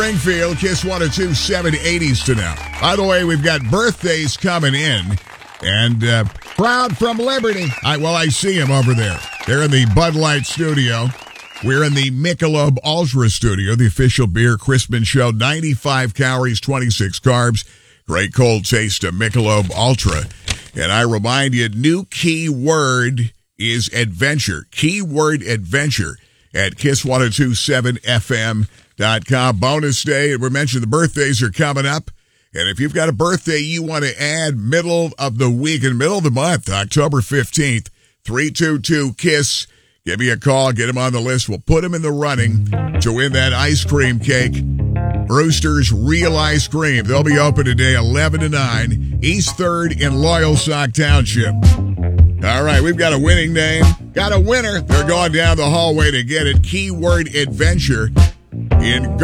Springfield, Kiss 102.7 80s to now. By the way, we've got birthdays coming in. And Proud from Liberty. I see him over there. They're in the Bud Light studio. We're in the Michelob Ultra studio, the official beer Christmas show. 95 calories, 26 carbs. Great cold taste of Michelob Ultra. And I remind you, new keyword is adventure. Keyword adventure at kiss1027fm.com. Bonus day. And we mentioned the birthdays are coming up. And if you've got a birthday you want to add middle of the week and middle of the month, October 15th, 322-KISS. Give me a call. Get them on the list. We'll put them in the running to win that ice cream cake. Brewster's Real Ice Cream. They'll be open today 11 to 9, East 3rd in Loyalsock Township. All right, we've got a winning name. Got a winner. They're going down the hallway to get it. Keyword adventure in